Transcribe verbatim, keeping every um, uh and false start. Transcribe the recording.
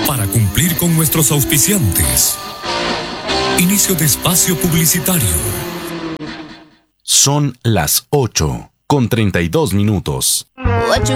Para cumplir con nuestros auspiciantes. Inicio de espacio publicitario. Son las ocho con treinta y dos minutos. What you